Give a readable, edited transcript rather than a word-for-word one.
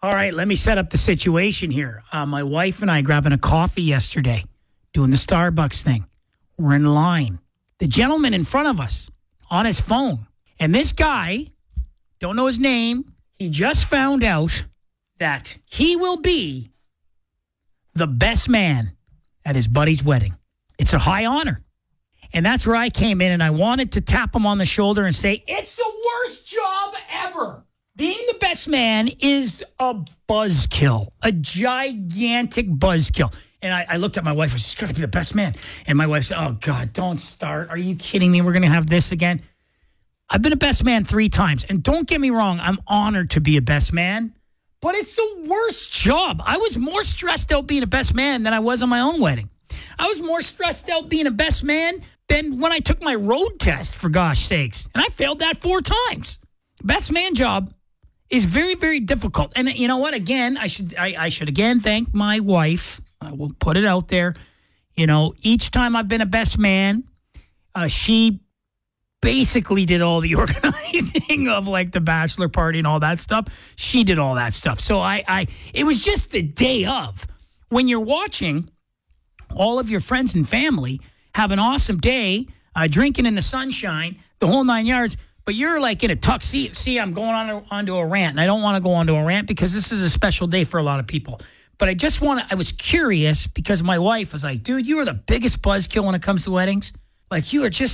All right, let me set up the situation here. My wife and I grabbing a coffee yesterday, doing the Starbucks thing. We're in line. The gentleman in front of us on his phone. And this guy, don't know his name, he just found out that he will be the best man at his buddy's wedding. It's a high honor. And that's where I came in, and I wanted to tap him on the shoulder and say, it's the worst job ever. Being the best man is a buzzkill, a gigantic buzzkill. And I looked at my wife. I said, she's got to be the best man. And my wife said, oh, God, don't start. Are you kidding me? We're going to have this again. I've been a best man 3 times. And don't get me wrong, I'm honored to be a best man. But it's the worst job. I was more stressed out being a best man than I was on my own wedding. I was more stressed out being a best man than when I took my road test, for gosh sakes. And I failed that 4 times. Best man job is very, very difficult. And you know what? Again, I should again thank my wife. I will put it out there. You know, each time I've been a best man, she basically did all the organizing of like the bachelor party and all that stuff. She did all that stuff. So it was just the day of. When you're watching all of your friends and family have an awesome day, drinking in the sunshine, the whole 9 yards, but you're like in a tuxedo. See, I'm going onto a rant, and I don't want to go onto a rant because this is a special day for a lot of people. But I was curious because my wife was like, dude, you are the biggest buzzkill when it comes to weddings. Like, you are just